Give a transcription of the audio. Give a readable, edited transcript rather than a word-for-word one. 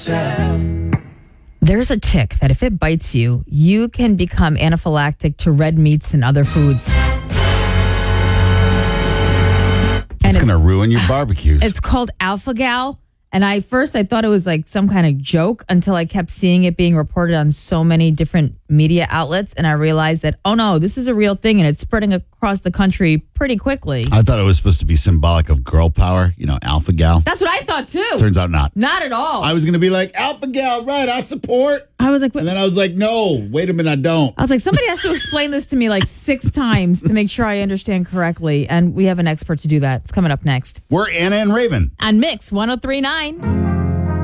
There's a tick that if it bites you, you can become anaphylactic to red meats and other foods. It's going to ruin your barbecues. It's called alpha-gal. And I thought it was like some kind of joke until I kept seeing it being reported on so many different media outlets. And I realized that, oh no, this is a real thing and it's spreading across the country pretty quickly. I thought it was supposed to be symbolic of girl power, alpha gal. That's what I thought too. Turns out not. Not at all. I was going to be like, alpha gal, right, I support. I was like, and then I was like, no, wait a minute, I don't. I was like, somebody has to explain this to me like 6 times to make sure I understand correctly. And we have an expert to do that. It's coming up next. We're Anna and Raven. On Mix 103.9.